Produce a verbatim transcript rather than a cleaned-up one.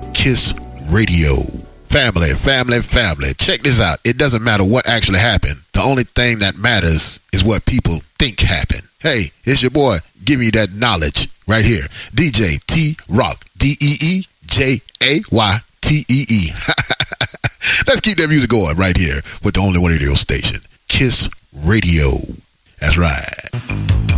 Kiss Radio. Family, family, family. Check this out. It doesn't matter what actually happened. The only thing that matters is what people think happened. Hey, it's your boy. Give me that knowledge right here. D J T-Rock. D E E J A Y T E E. Let's keep that music going right here with the only one radio station. Kiss Radio. That's right.